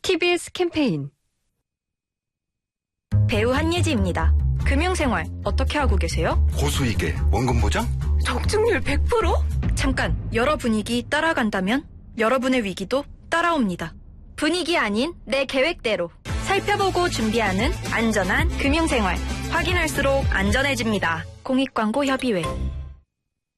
TBS 캠페인 배우 한예지입니다. 금융생활 어떻게 하고 계세요? 고수익에 원금 보장? 적중률 100%? 잠깐, 여러 분위기 따라간다면 여러분의 위기도 따라옵니다. 분위기 아닌 내 계획대로 살펴보고 준비하는 안전한 금융생활. 확인할수록 안전해집니다. 공익광고협의회.